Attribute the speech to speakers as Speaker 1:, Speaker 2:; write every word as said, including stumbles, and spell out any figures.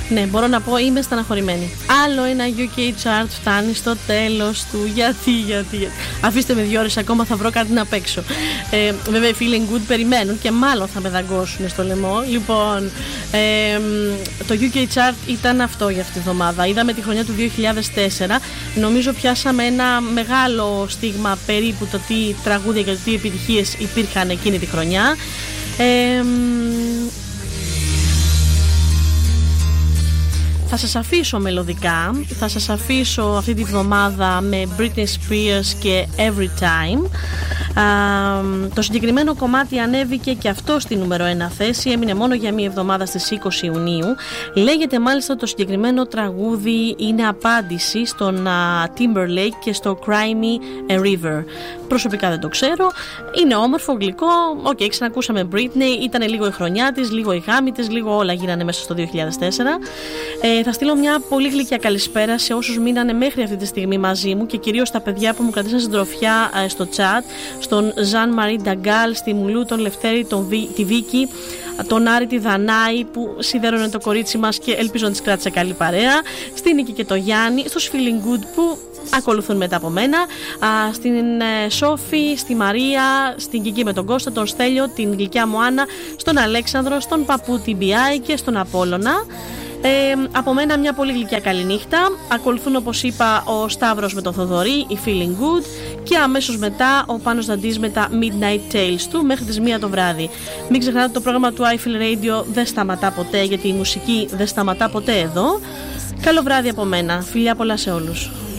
Speaker 1: Ναι, μπορώ να πω είμαι στεναχωρημένη. Άλλο ένα γιου κέι chart φτάνει στο τέλος του. Γιατί, γιατί, γιατί. Αφήστε με δύο ώρες ακόμα, θα βρω κάτι να παίξω. Ε, βέβαια, οι Feeling Good περιμένουν και μάλλον θα με δαγκώσουν στο λαιμό. Λοιπόν, ε, το γιου κέι chart ήταν αυτό για αυτή τη εβδομάδα. Είδαμε τη χρονιά του δύο χιλιάδες τέσσερα. Νομίζω πιάσαμε ένα μεγάλο στίγμα περίπου το τι τραγούδια και το τι επιτυχίες υπήρχαν εκείνη τη χρονιά. Ε, Θα σας αφήσω μελωδικά, θα σας αφήσω αυτή τη βδομάδα με Britney Spears και Every Time. Α, το συγκεκριμένο κομμάτι ανέβηκε και αυτό στη νούμερο ένα θέση, έμεινε μόνο για μία εβδομάδα στις είκοσι Ιουνίου. Λέγεται μάλιστα το συγκεκριμένο τραγούδι είναι απάντηση στον uh, Timberlake και στο Cry Me a River. Προσωπικά δεν το ξέρω, είναι όμορφο, γλυκό, οκ, okay, ξανακούσαμε Britney, ήταν λίγο η χρονιά της, λίγο η γάμη της, λίγο όλα γίνανε μέσα στο δύο χιλιάδες τέσσερα. Ε, θα στείλω μια πολύ γλυκιά καλησπέρα σε όσους μείνανε μέχρι αυτή τη στιγμή μαζί μου και κυρίως τα παιδιά που μου κρατήσαν συντροφιά ε, στο chat, στον Ζαν Μαρί Νταγκάλ, στη Μουλού, τον Λευτέρη, τον Βι, τη Βίκη, τον Άρη, τη Δανάη που σιδέρωνε το κορίτσι μας και ελπίζω να της κράτησε καλή παρέα, στη Νίκη και το Γιάννη, στους Feeling Good που ακολουθούν μετά από μένα, α, στην ε, Σόφη, στη Μαρία, στην Κική με τον Κώστα, τον Στέλιο, την γλυκιά μου Άννα, στον Αλέξανδρο, στον Παππού την Μπιάη και στον Απόλλωνα. Ε, από μένα μια πολύ γλυκιά καληνύχτα. Ακολουθούν, όπως είπα, ο Σταύρος με τον Θοδωρή, η Feeling Good, και αμέσως μετά ο Πάνος Δαντής με τα Midnight Tales του μέχρι τις μία το βράδυ. Μην ξεχνάτε, το πρόγραμμα του iFeel Radio δεν σταματά ποτέ, γιατί η μουσική δεν σταματά ποτέ εδώ. Καλό βράδυ από μένα, φιλιά πολλά σε όλους.